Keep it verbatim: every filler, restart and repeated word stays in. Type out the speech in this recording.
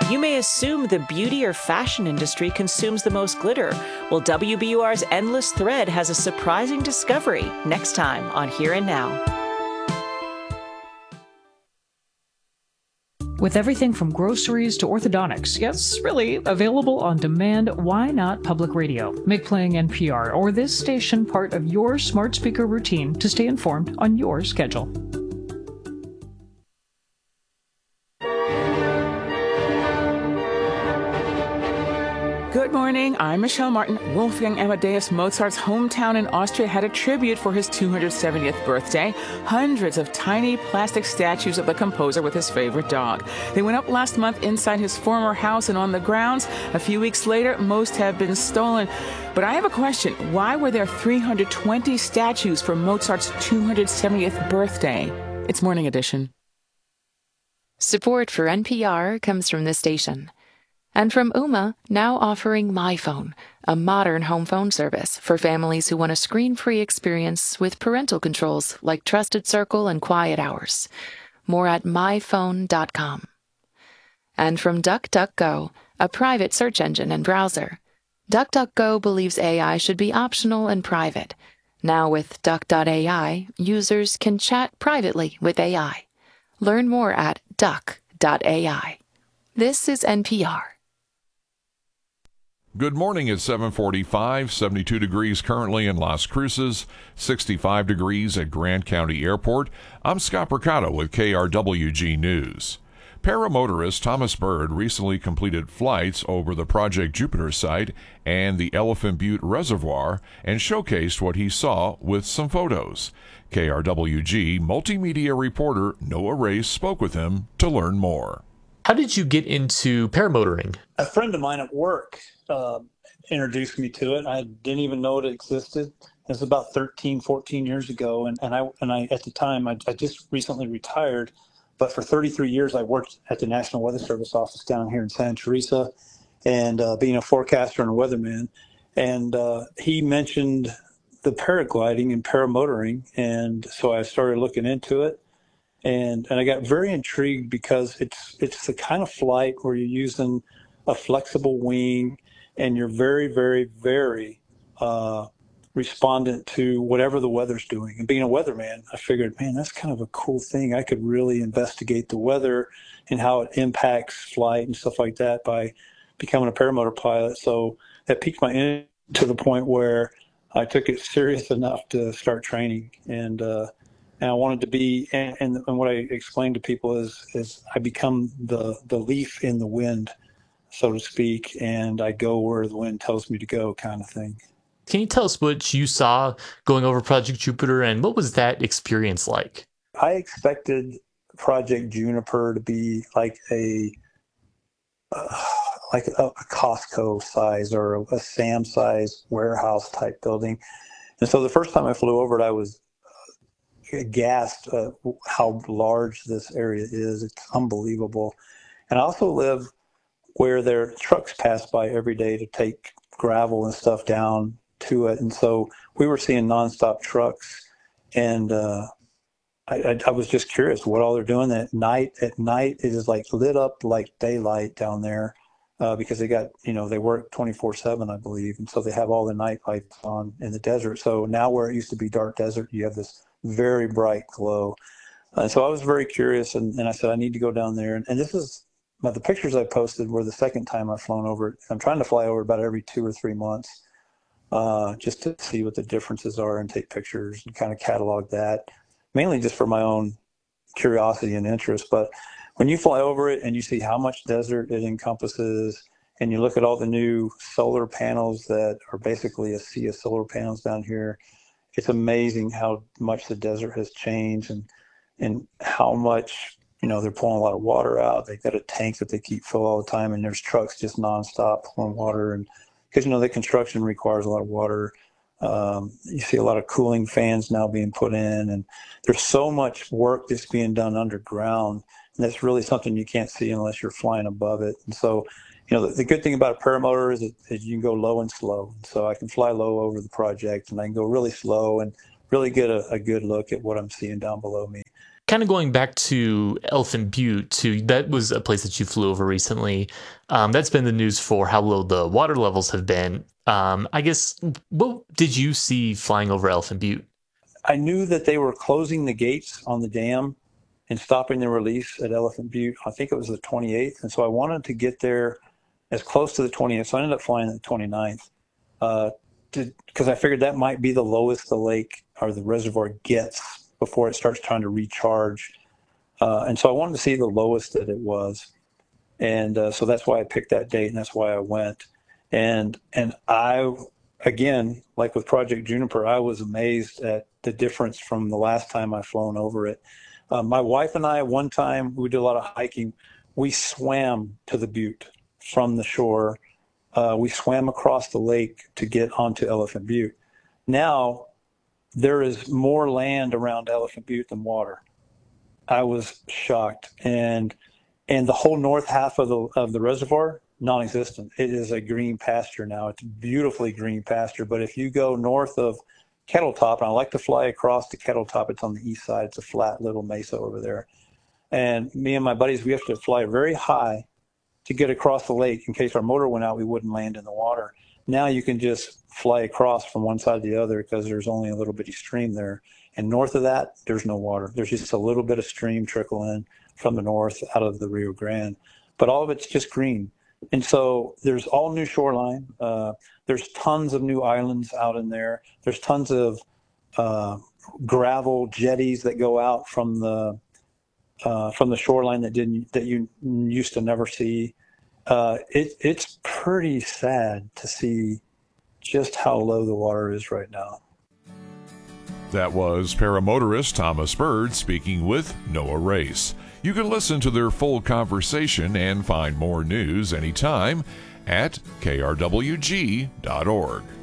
You may assume the beauty or fashion industry consumes the most glitter. Well, W B U R's Endless Thread has a surprising discovery next time on Here and Now. With everything from groceries to orthodontics, yes, really available on demand, why not public radio? Make playing N P R or this station part of your smart speaker routine to stay informed on your schedule. Good morning, I'm Michelle Martin. Wolfgang Amadeus Mozart's hometown in Austria had a tribute for his two hundred seventieth birthday. Hundreds of tiny plastic statues of the composer with his favorite dog. They went up last month inside his former house and on the grounds. A few weeks later, most have been stolen. But I have a question. Why were there three hundred twenty statues for Mozart's two hundred seventieth birthday? It's Morning Edition. Support for N P R comes from this station. And from Ooma, now offering MyPhone, a modern home phone service for families who want a screen-free experience with parental controls like Trusted Circle and Quiet Hours. More at my phone dot com. And from DuckDuckGo, a private search engine and browser. DuckDuckGo believes A I should be optional and private. Now with Duck dot A I, users can chat privately with A I. Learn more at duck dot A I. This is N P R. Good morning at seven forty-five, seventy-two degrees currently in Las Cruces, sixty-five degrees at Grant County Airport. I'm Scott Percato with K R W G News. Paramotorist Thomas Bird recently completed flights over the Project Jupiter site and the Elephant Butte Reservoir and showcased what he saw with some photos. K R W G multimedia reporter Noah Race spoke with him to learn more. How did you get into paramotoring? A friend of mine at work uh, introduced me to it. I didn't even know it existed. It was about thirteen, fourteen years ago. And, and I, and I, at the time, I, I just recently retired, but for thirty-three years, I worked at the National Weather Service office down here in Santa Teresa and uh, being a forecaster and a weatherman. And uh, he mentioned the paragliding and paramotoring. And so I started looking into it. And and I got very intrigued because it's it's the kind of flight where you're using a flexible wing and you're very, very, very uh, respondent to whatever the weather's doing. And being a weatherman, I figured, man, that's kind of a cool thing. I could really investigate the weather and how it impacts flight and stuff like that by becoming a paramotor pilot. So that piqued my interest to the point where I took it serious enough to start training. And uh, And I wanted to be, and, and, and what I explained to people is, is I become the, the leaf in the wind, so to speak, and I go where the wind tells me to go, kind of thing. Can you tell us what you saw going over Project Jupiter, and what was that experience like? I expected Project Juniper to be like a uh, like a, a Costco size or a, a Sam size warehouse type building, and so the first time I flew over it, I was aghast uh, how large this area is. It's unbelievable. And I also live where their trucks pass by every day to take gravel and stuff down to it. And so we were seeing nonstop trucks. And uh, I, I, I was just curious what all they're doing at night. At night, it is like lit up like daylight down there uh, because they got, you know, they work twenty-four seven, I believe. And so they have all the night lights on in the desert. So now where it used to be dark desert, you have this very bright glow. And so I was very curious, and, and I said, I need to go down there. And, and this is, but the pictures I posted were the second time I've flown over it. I'm trying to fly over about every two or three months uh, just to see what the differences are and take pictures and kind of catalog that, mainly just for my own curiosity and interest. But when you fly over it and you see how much desert it encompasses, and you look at all the new solar panels that are basically a sea of solar panels down here, it's amazing how much the desert has changed and and how much, you know, they're pulling a lot of water out. They've got a tank that they keep full all the time, and there's trucks just nonstop pulling water. And because, you know, the construction requires a lot of water. Um, you see a lot of cooling fans now being put in, and there's so much work that's being done underground. And that's really something you can't see unless you're flying above it. And so, you know, the, the good thing about a paramotor is that, is you can go low and slow. So I can fly low over the project, and I can go really slow and really get a, a good look at what I'm seeing down below me. kind of going back to Elephant Butte, too, that was a place that you flew over recently. Um, that's been the news for how low the water levels have been. Um, I guess, what did you see flying over Elephant Butte? I knew that they were closing the gates on the dam and stopping the release at Elephant Butte. I think it was the twenty-eighth. And so I wanted to get there as close to the twentieth. So I ended up flying the twenty-ninth uh, because I figured that might be the lowest the lake or the reservoir gets before it starts trying to recharge. Uh, and so I wanted to see the lowest that it was. And uh, so that's why I picked that date, and that's why I went. And and I, again, like with Project Juniper, I was amazed at the difference from the last time I flown over it. Uh, my wife and I, one time, we did a lot of hiking. We swam to the butte from the shore. Uh, we swam across the lake to get onto Elephant Butte. Now, there is more land around Elephant Butte than water. I was shocked. And and the whole north half of the of the reservoir, non-existent. It is a green pasture now. It's beautifully green pasture. But if you go north of Kettle Top, and I like to fly across to Kettle Top, it's on the east side. It's a flat little mesa over there. And me and my buddies, we have to fly very high to get across the lake. In case our motor went out, we wouldn't land in the water. Now you can just fly across from one side to the other because there's only a little bitty stream there. And north of that, there's no water. There's just a little bit of stream trickle in from the north out of the Rio Grande. But all of it's just green. And so there's all new shoreline. Uh, there's tons of new islands out in there. There's tons of uh, gravel jetties that go out from the uh, from the shoreline that didn't that you used to never see. Uh, it, it's pretty sad to see just how low the water is right now. That was paramotorist Thomas Bird speaking with Noah Race. You can listen to their full conversation and find more news anytime at K R W G dot org.